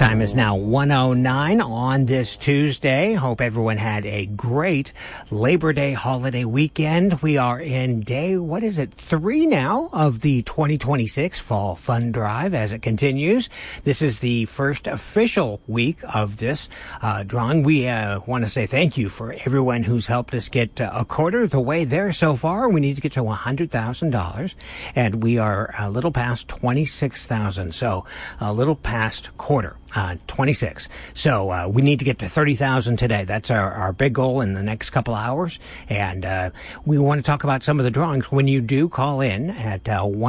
Time is now 1:09 on this Tuesday. Hope everyone had a great Labor Day holiday weekend. We are in day, 3 now of the 2026 Fall Fund Drive as it continues. This is the first official week of this drawing. We want to say thank you for everyone who's helped us get a quarter of the way there so far. We need to get to $100,000, and we are a little past 26,000, so a little past quarter. 26. So we need to get to 30,000 today. That's our big goal in the next couple hours. And we want to talk about some of the drawings. When you do call in at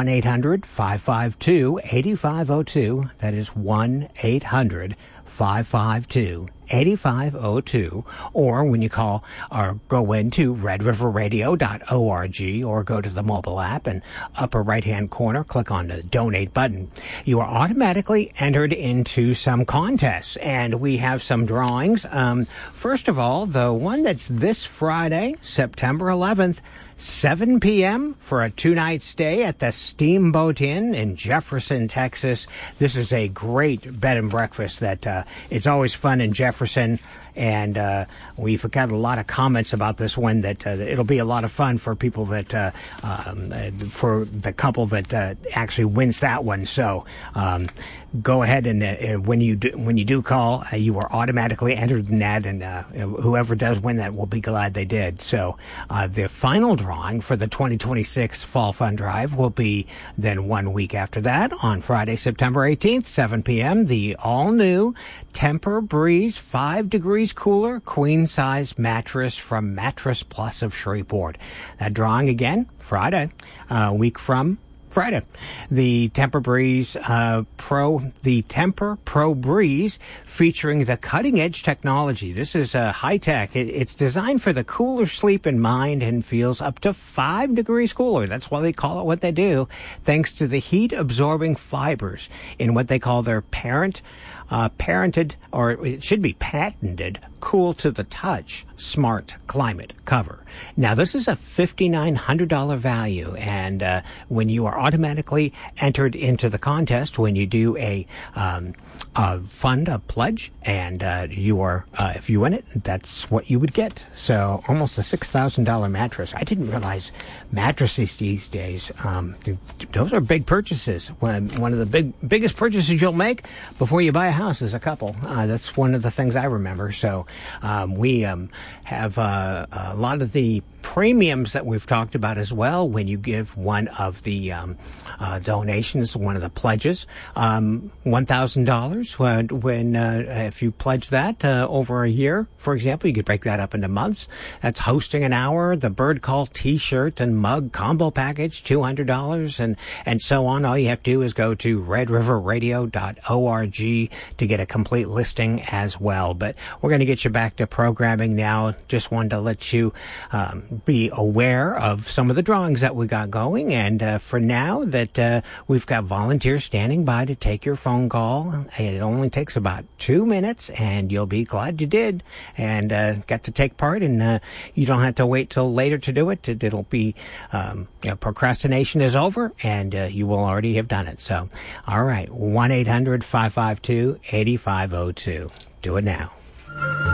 1-800-552-8502, that is 1-800-552-8502, or when you call or go into redriverradio.org or go to the mobile app and upper right-hand corner, click on the donate button. You are automatically entered into some contests, and we have some drawings. First of all, the one that's this Friday, September 11th, 7 p.m. for a 2-night stay at the Steamboat Inn in Jefferson, Texas. This is a great bed and breakfast that it's always fun in Jefferson. And we've got a lot of comments about this one that it'll be a lot of fun for people that for the couple that actually wins that one. So go ahead and when you do call, you are automatically entered in that, and whoever does win that will be glad they did. So the final drawing for the 2026 Fall Fund Drive will be then 1 week after that on Friday, September 18th, 7 p.m. The all-new Tempur-Breeze 5 degrees cooler queen size mattress from Mattress Plus of Shreveport. That drawing again Friday, a week from Friday. The Tempur-Breeze the Tempur Pro Breeze, featuring the cutting-edge technology. This is high-tech. It's designed for the cooler sleep in mind and feels up to 5 degrees cooler. That's why they call it what they do, thanks to the heat-absorbing fibers in what they call their patented cool to the touch smart climate cover. Now, this is a $5,900 value, and when you are automatically entered into the contest, when you do a pledge, and you are if you win it, that's what you would get. So almost a $6,000 mattress. I didn't realize mattresses these days, those are big purchases. One of the biggest purchases you'll make before you buy a house as a couple. That's one of the things I remember. So we have a lot of the premiums that we've talked about as well. When you give one of the donations, one of the pledges, $1,000. When if you pledge that over a year, for example, you could break that up into months. That's hosting an hour, the Bird Call T-shirt and mug combo package, $200, and so on. All you have to do is go to redriverradio.org to get a complete listing as well. But we're going to get you back to programming now. Just wanted to let you be aware of some of the drawings that we got going, and for now that we've got volunteers standing by to take your phone call. It only takes about 2 minutes, and you'll be glad you did and got to take part, and you don't have to wait till later to do it. It'll be procrastination is over, and you will already have done it. So all right, 1-800-552-8502. Do it now.